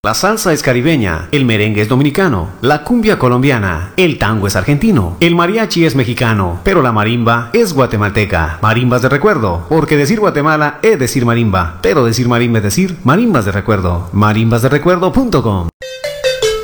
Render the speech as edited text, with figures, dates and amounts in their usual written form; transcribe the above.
La salsa es caribeña, el merengue es dominicano, la cumbia colombiana, el tango es argentino, el mariachi es mexicano, pero la marimba es guatemalteca. Marimbas de recuerdo, porque decir Guatemala es decir marimba, pero decir marimba es decir marimbas de recuerdo. marimbasderecuerdo.com